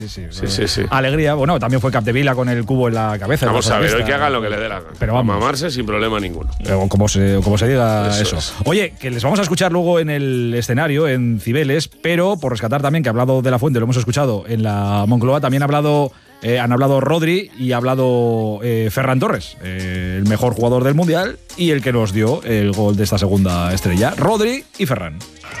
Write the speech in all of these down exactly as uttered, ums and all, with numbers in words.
Sí, sí, sí, sí, sí. Alegría. Bueno, también fue Capdevila con el cubo en la cabeza. Vamos a ver, hoy que hagan lo que le dé la gana. Pero vamos. A mamarse sin problema ninguno. Pero como se, como se diga eso. Eso eso. es. Oye, que les vamos a escuchar luego en el escenario, en Cibeles, pero por rescatar también que ha hablado de la Fuente, lo hemos escuchado en la Moncloa, también ha hablado, eh, han hablado Rodri y ha hablado eh, Ferran Torres, eh, el mejor jugador del Mundial y el que nos dio el gol de esta segunda estrella. Rodri y Ferran.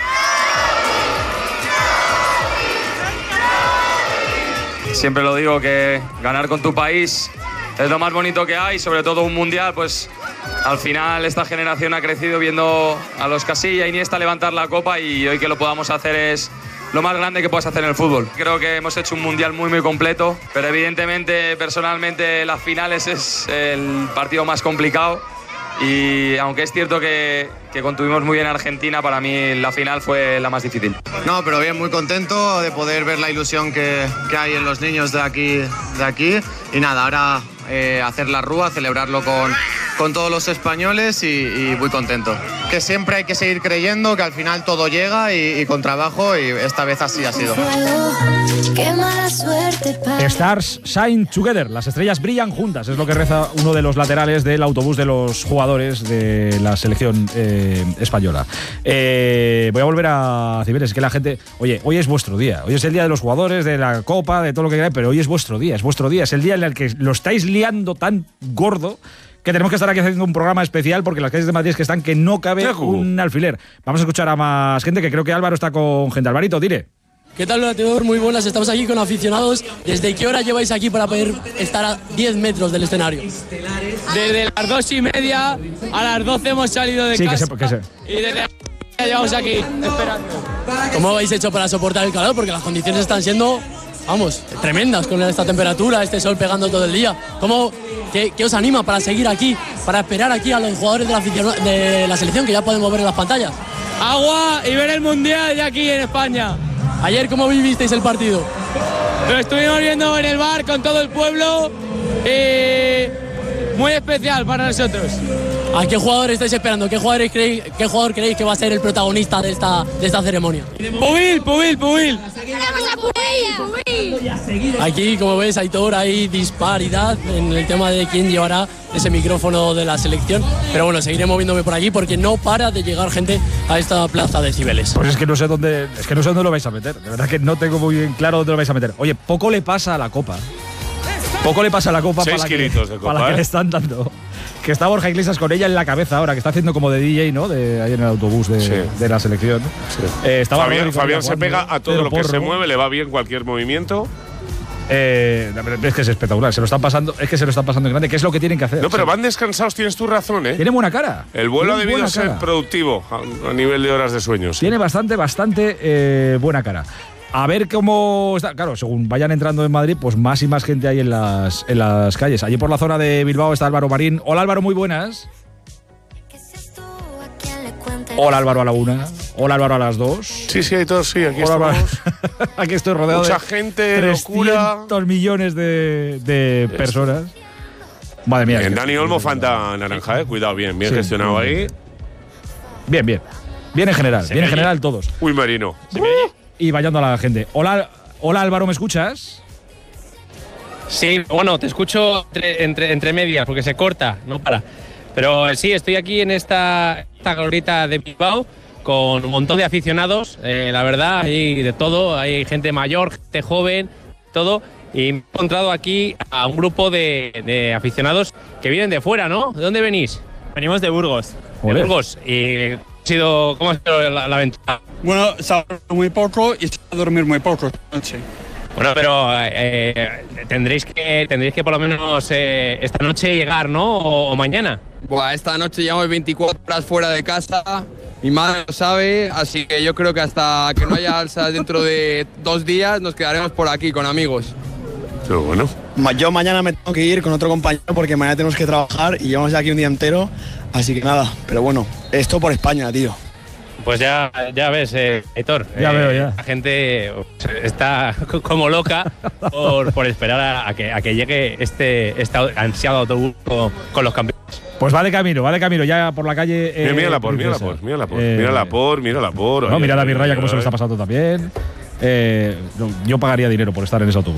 Siempre lo digo, que ganar con tu país es lo más bonito que hay, sobre todo un mundial, pues al final esta generación ha crecido viendo a los Casilla, Iniesta levantar la copa y hoy que lo podamos hacer es lo más grande que puedes hacer en el fútbol. Creo que hemos hecho un mundial muy muy completo, pero evidentemente, personalmente, las finales es el partido más complicado. Y aunque es cierto que, que contuvimos muy bien a Argentina, para mí la final fue la más difícil. No, pero bien, muy contento de poder ver la ilusión que, que hay en los niños de aquí. De aquí. Y nada, ahora eh, hacer la rúa, celebrarlo con, con todos los españoles y, y muy contento. Que siempre hay que seguir creyendo que al final todo llega y, y con trabajo, y esta vez así ha sido. Stars shine together, las estrellas brillan juntas, es lo que reza uno de los laterales del autobús de los jugadores de la selección eh, española. Eh, voy a volver a Cibeles, es que la gente, oye, hoy es vuestro día, hoy es el día de los jugadores, de la Copa, de todo lo que queráis, pero hoy es vuestro día, es vuestro día, es el día en el que lo estáis liando tan gordo que tenemos que estar aquí haciendo un programa especial porque las calles de Madrid es que están que no cabe un alfiler. Vamos a escuchar a más gente, que creo que Álvaro está con gente. Alvarito, dile. ¿Qué tal, Lateador? Muy buenas, estamos aquí con aficionados. ¿Desde qué hora lleváis aquí para poder estar a diez metros del escenario? Desde las dos y media a las doce hemos salido de sí, casa. Que se, que se. Y desde la llevamos aquí esperando. ¿Cómo habéis hecho para soportar el calor? Porque las condiciones están siendo, vamos, tremendas con esta temperatura, este sol pegando todo el día. ¿Cómo, qué, qué os anima para seguir aquí, para esperar aquí a los jugadores de la, afición, de la selección que ya podemos ver en las pantallas? Agua y ver el Mundial de aquí en España. Ayer, ¿cómo vivisteis el partido? Lo estuvimos viendo en el bar con todo el pueblo y muy especial para nosotros. ¿A qué jugador estáis esperando? ¿Qué, jugadores creéis, qué jugador creéis que va a ser el protagonista de esta, de esta ceremonia? Pubil, Pubil, Pubil. Aquí, como ves, Aitor, hay disparidad en el tema de quién llevará ese micrófono de la selección. Pero bueno, seguiré moviéndome por aquí porque no para de llegar gente a esta plaza de Cibeles. Pues es que no sé dónde, es que no sé dónde lo vais a meter. De verdad que no tengo muy bien claro dónde lo vais a meter. Oye, poco le pasa a la Copa. Poco le pasa a la Copa Seis para, la que, kilitos de copa, para la que ¿eh? le están dando. Que está Borja Iglesias con ella en la cabeza ahora, que está haciendo como de D J, ¿no? De ahí en el autobús de, Sí. de la selección. Sí. Eh, estaba Fabián, Rodri Fabián se jugando, pega a todo Pedro lo que Porro. se mueve, le va bien cualquier movimiento. Eh, es que es espectacular, se lo están pasando, es que se lo están pasando en grande, ¿qué es lo que tienen que hacer? No, pero sí. van descansados, tienes tu razón, ¿eh? Tiene buena cara. El vuelo ha Tiene debido buena ser cara. productivo a, a nivel de horas de sueño. Sí. Tiene bastante, bastante eh, buena cara. A ver cómo está. Claro, según vayan entrando en Madrid, pues más y más gente hay en las, en las calles. Allí por la zona de Bilbao está Álvaro Marín. Hola Álvaro, muy buenas. Hola Álvaro a la una. Hola Álvaro a las dos. Sí, sí, hay todos, sí, aquí Hola, estamos. aquí estoy rodeado Mucha de gente, locura. trescientos millones de, de personas. Madre mía. En Dani Olmo, Fanta naranja, eh. Cuidado, bien, bien Sí, gestionado bien, ahí. Bien, bien. Bien en general, Se bien en me oye. general todos. Uy, Marino. Y vayando a la gente. Hola, hola Álvaro, ¿me escuchas? Sí, bueno, te escucho entre, entre, entre medias porque se corta, no para. Pero sí, estoy aquí en esta, esta glorieta de Bilbao con un montón de aficionados, eh, la verdad, hay de todo, hay gente mayor, gente joven, todo. Y me he encontrado aquí a un grupo de, de aficionados que vienen de fuera, ¿no? ¿De dónde venís? Venimos de Burgos. De Burgos. ¿Y ha sido, cómo ha sido la, la aventura? Bueno, se ha dormido muy poco y se va a dormir muy poco esta noche. Bueno, pero eh, tendréis que tendréis que por lo menos eh, esta noche llegar, ¿no? O, o mañana. Buah, esta noche llevamos veinticuatro horas fuera de casa, mi madre lo sabe, así que yo creo que hasta que no haya alzas dentro de dos días nos quedaremos por aquí con amigos. Pero bueno. Yo mañana me tengo que ir con otro compañero porque mañana tenemos que trabajar y llevamos ya aquí un día entero, así que nada, pero bueno, esto por España, tío. Pues ya, ya ves, eh, Héctor. Ya eh, veo, ya. La gente está como loca por, por esperar a, a, que, a que llegue este, este ansiado autobús con, con los campeones. Pues va de camino, va de camino, ya por la calle. Mira, Eh, mírala por, mírala Princesa. por, mírala por, Eh, mírala por, mírala por. No, Ay, mira a ay, David Raya ay, cómo se lo ay. está pasando también. Eh, no, yo pagaría dinero por estar en ese autobús.